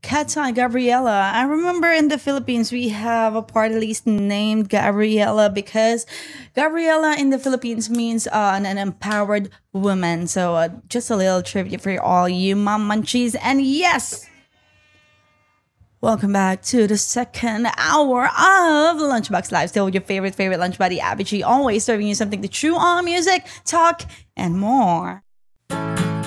Katsai Gabriela. I remember in the Philippines we have a party list named Gabriela because Gabriela in the Philippines means an empowered woman. So just a little trivia for all you mom munchies. And yes, welcome back to the second hour of Lunchbox Live. Still with your favorite lunch buddy, Abby G, always serving you something to chew on, music, talk, and more.